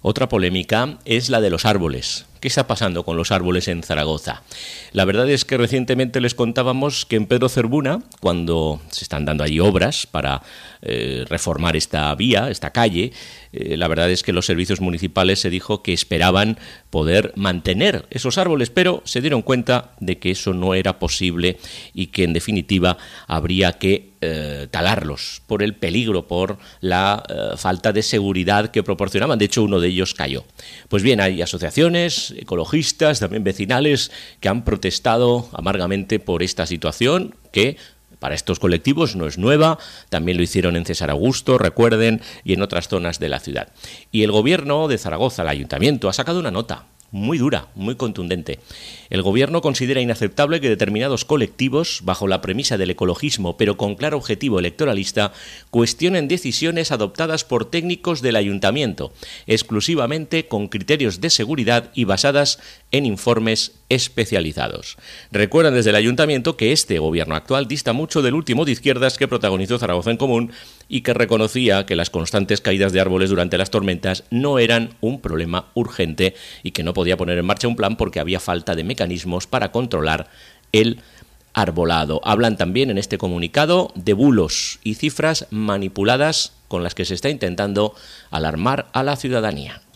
Otra polémica es la de los árboles. ¿Qué está pasando con los árboles en Zaragoza? La verdad es que recientemente les contábamos que en Pedro Zerbuna, cuando se están dando allí obras para reformar esta vía, esta calle, la verdad es que los servicios municipales se dijo que esperaban poder mantener esos árboles, pero se dieron cuenta de que eso no era posible y que en definitiva habría que talarlos por el peligro, por la falta de seguridad que proporcionaban. De hecho, uno de ellos cayó. Pues bien, hay asociaciones ecologistas, también vecinales, que han protestado amargamente por esta situación que para estos colectivos no es nueva, también lo hicieron en César Augusto, recuerden, y en otras zonas de la ciudad. Y el gobierno de Zaragoza, el ayuntamiento, ha sacado una nota muy dura, muy contundente. El gobierno considera inaceptable que determinados colectivos, bajo la premisa del ecologismo, pero con claro objetivo electoralista, cuestionen decisiones adoptadas por técnicos del ayuntamiento, exclusivamente con criterios de seguridad y basadas en informes especializados. Recuerdan desde el ayuntamiento que este gobierno actual dista mucho del último de izquierdas que protagonizó Zaragoza en Común y que reconocía que las constantes caídas de árboles durante las tormentas no eran un problema urgente y que no podía poner en marcha un plan porque había falta de mecanismos para controlar el arbolado. Hablan también en este comunicado de bulos y cifras manipuladas con las que se está intentando alarmar a la ciudadanía.